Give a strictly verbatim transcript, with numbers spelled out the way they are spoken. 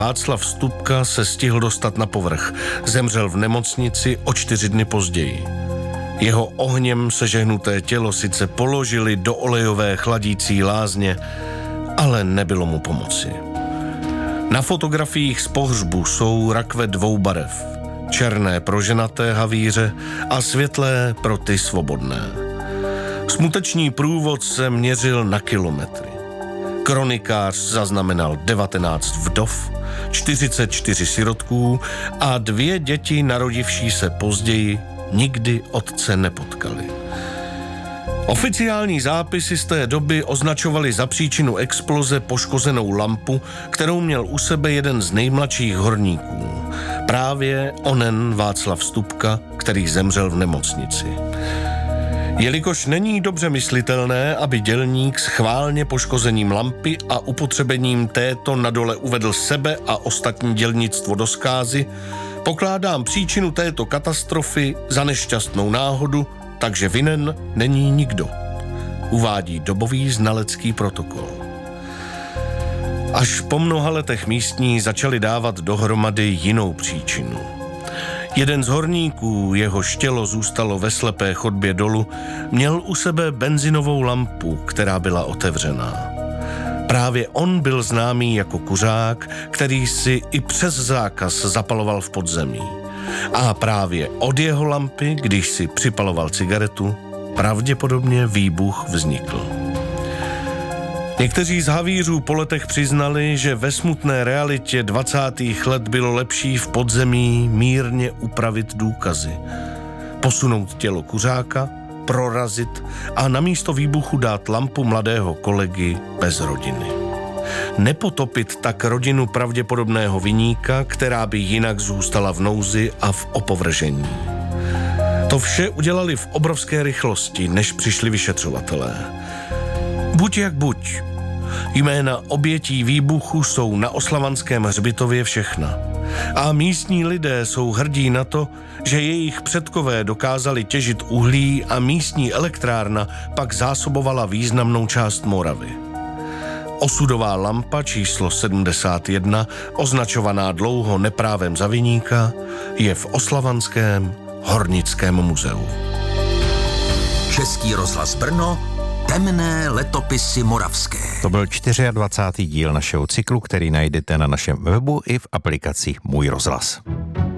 Václav Stupka se stihl dostat na povrch. Zemřel v nemocnici o čtyři dny později. Jeho ohněm sežehnuté tělo sice položili do olejové chladící lázně, ale nebylo mu pomoci. Na fotografiích z pohřbu jsou rakve dvou barev. Černé pro ženaté havíře a světlé pro ty svobodné. Smuteční průvod se měřil na kilometry. Kronikář zaznamenal devatenáct vdov, čtyřicet čtyři sirotků a dvě děti narodivší se později nikdy otce nepotkali. Oficiální zápisy z té doby označovaly za příčinu exploze poškozenou lampu, kterou měl u sebe jeden z nejmladších horníků. Právě onen Václav Stupka, který zemřel v nemocnici. Jelikož není dobře myslitelné, aby dělník schválně poškozením lampy a upotřebením této na dole uvedl sebe a ostatní dělnictvo do zkázy, pokládám příčinu této katastrofy za nešťastnou náhodu, takže vinen není nikdo, uvádí dobový znalecký protokol. Až po mnoha letech místní začali dávat dohromady jinou příčinu. Jeden z horníků, jehož tělo zůstalo ve slepé chodbě dolů, měl u sebe benzinovou lampu, která byla otevřená. Právě on byl známý jako kuřák, který si i přes zákaz zapaloval v podzemí. A právě od jeho lampy, když si připaloval cigaretu, pravděpodobně výbuch vznikl. Někteří z havířů po letech přiznali, že ve smutné realitě dvacátých let bylo lepší v podzemí mírně upravit důkazy. Posunout tělo kuřáka, prorazit a na místo výbuchu dát lampu mladého kolegy bez rodiny. Nepotopit tak rodinu pravděpodobného viníka, která by jinak zůstala v nouzi a v opovržení. To vše udělali v obrovské rychlosti, než přišli vyšetřovatelé. Buď jak buď. Jména obětí výbuchu jsou na Oslavanském hřbitově všechna. A místní lidé jsou hrdí na to, že jejich předkové dokázali těžit uhlí a místní elektrárna pak zásobovala významnou část Moravy. Osudová lampa číslo sedmdesát jedna, označovaná dlouho neprávem za viníka, je v Oslavanském hornickém muzeu. Český rozhlas Brno, temné letopisy moravské. To byl dvacátý čtvrtý díl našeho cyklu, který najdete na našem webu i v aplikaci Můj rozhlas.